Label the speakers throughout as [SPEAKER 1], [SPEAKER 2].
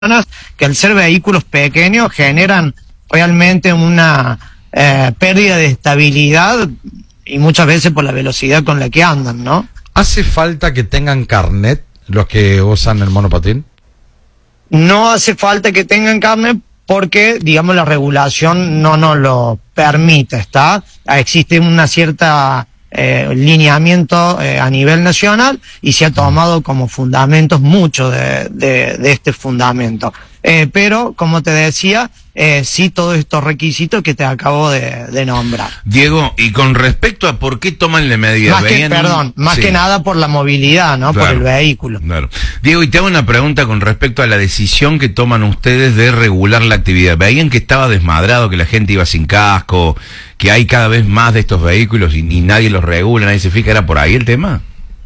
[SPEAKER 1] que al ser vehículos pequeños generan realmente una pérdida de estabilidad y muchas veces por la velocidad con la que andan, ¿no?
[SPEAKER 2] ¿Hace falta que tengan carnet los que usan el monopatín?
[SPEAKER 1] No hace falta que tengan carnet porque, digamos, la regulación no nos lo permite, ¿está? Existe una cierta lineamiento a nivel nacional y se ha tomado como fundamentos mucho de este fundamento. Pero, como te decía, sí todos estos requisitos que te acabo de nombrar.
[SPEAKER 3] Diego, y con respecto a por qué toman la medida...
[SPEAKER 1] Más que nada por la movilidad, ¿no?
[SPEAKER 3] Claro,
[SPEAKER 1] por el vehículo.
[SPEAKER 3] Claro. Diego, y te hago una pregunta con respecto a la decisión que toman ustedes de regular la actividad. ¿Veían que estaba desmadrado, que la gente iba sin casco, que hay cada vez más de estos vehículos y nadie los regula, nadie se fija? ¿Era por ahí el tema?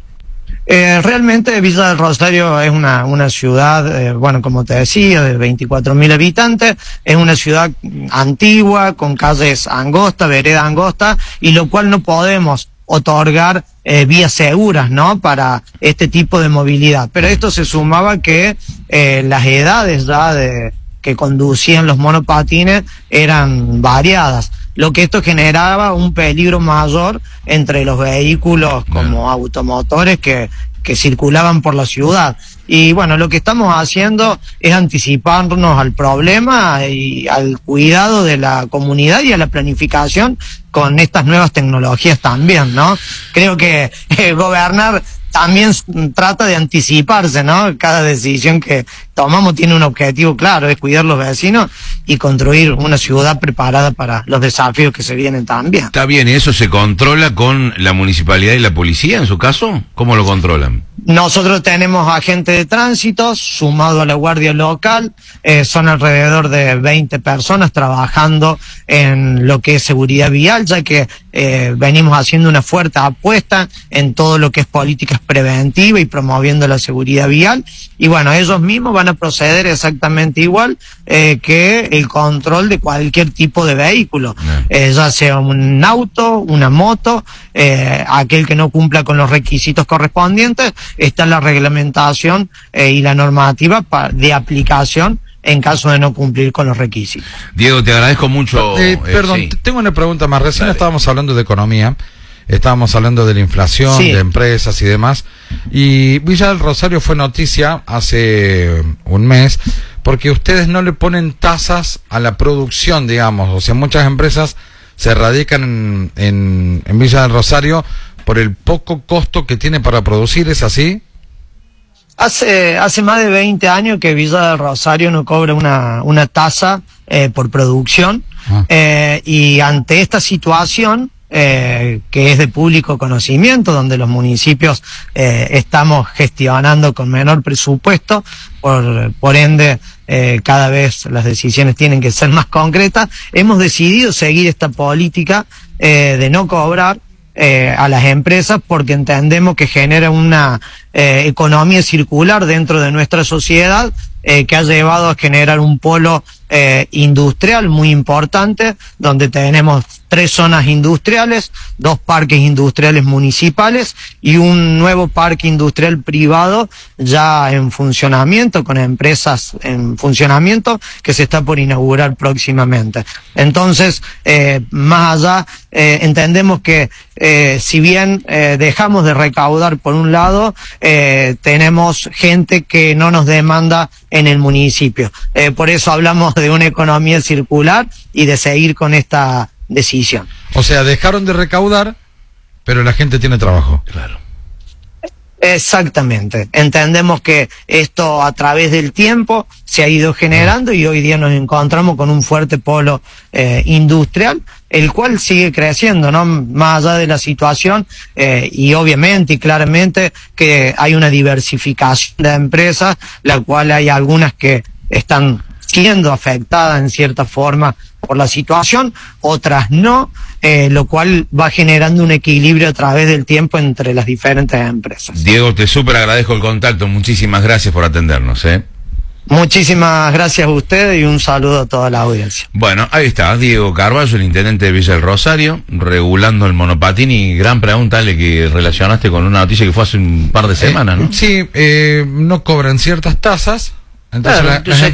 [SPEAKER 1] Realmente Villa del Rosario es una ciudad, bueno, como te decía, de 24.000 habitantes, es una ciudad antigua, con calles angostas, vereda angosta, y lo cual no podemos otorgar vías seguras, ¿no?, para este tipo de movilidad. Pero esto se sumaba que las edades ya que conducían los monopatines eran variadas, lo que esto generaba un peligro mayor entre los vehículos como automotores que circulaban por la ciudad. Y bueno, lo que estamos haciendo es anticiparnos al problema y al cuidado de la comunidad y a la planificación con estas nuevas tecnologías también, ¿no? Creo que gobernar también trata de anticiparse, ¿no? Cada decisión que tomamos tiene un objetivo claro, es cuidar los vecinos y construir una ciudad preparada para los desafíos que se vienen también.
[SPEAKER 3] Está bien, ¿y eso se controla con la municipalidad y la policía en su caso? ¿Cómo lo controlan?
[SPEAKER 1] Nosotros tenemos agentes de tránsito sumado a la guardia local, son alrededor de 20 personas trabajando en lo que es seguridad vial, ya que venimos haciendo una fuerte apuesta en todo lo que es políticas preventivas y promoviendo la seguridad vial. Y bueno, ellos mismos van a proceder exactamente igual que el control de cualquier tipo de vehículo, ya sea un auto, una moto, aquel que no cumpla con los requisitos correspondientes, está la reglamentación y la normativa de aplicación en caso de no cumplir con los requisitos.
[SPEAKER 3] Diego, te agradezco mucho.
[SPEAKER 2] Perdón,
[SPEAKER 3] sí.
[SPEAKER 2] Tengo una pregunta más. Recién
[SPEAKER 3] Dale.
[SPEAKER 2] Estábamos hablando de economía, estábamos hablando de la inflación,
[SPEAKER 1] sí,
[SPEAKER 2] de empresas y demás, y Villa del Rosario fue noticia hace un mes porque ustedes no le ponen tasas a la producción, digamos. O sea, muchas empresas se radican en Villa del Rosario por el poco costo que tiene para producir, ¿es así?
[SPEAKER 1] Hace más de 20 años que Villa del Rosario no cobra una tasa por producción, y ante esta situación, que es de público conocimiento, donde los municipios estamos gestionando con menor presupuesto, por ende cada vez las decisiones tienen que ser más concretas, hemos decidido seguir esta política de no cobrar a las empresas porque entendemos que genera una economía circular dentro de nuestra sociedad que ha llevado a generar un polo industrial muy importante, donde tenemos 3 zonas industriales, 2 parques industriales municipales y un nuevo parque industrial privado ya en funcionamiento, con empresas en funcionamiento que se está por inaugurar próximamente. Entonces, más allá, entendemos que si bien dejamos de recaudar por un lado, tenemos gente que no nos demanda en el municipio. Por eso hablamos de una economía circular y de seguir con esta decisión.
[SPEAKER 2] O sea, dejaron de recaudar, pero la gente tiene trabajo.
[SPEAKER 3] Claro.
[SPEAKER 1] Exactamente. Entendemos que esto a través del tiempo se ha ido generando y hoy día nos encontramos con un fuerte polo industrial, el cual sigue creciendo, ¿no? Más allá de la situación, y obviamente y claramente que hay una diversificación de empresas, la cual hay algunas que están siendo afectadas en cierta forma por la situación, otras no, lo cual va generando un equilibrio a través del tiempo entre las diferentes empresas.
[SPEAKER 3] Diego, te súper agradezco el contacto, muchísimas gracias por atendernos,
[SPEAKER 1] Muchísimas gracias a ustedes y un saludo a toda la audiencia.
[SPEAKER 3] Bueno, ahí está, Diego Carballo, el intendente de Villa del Rosario, regulando el monopatín. Y gran pregunta, Ale, que relacionaste con una noticia que fue hace un par de semanas, ¿no?
[SPEAKER 2] Sí, no cobran ciertas tasas Entonces,
[SPEAKER 1] Claro,
[SPEAKER 2] las
[SPEAKER 1] entonces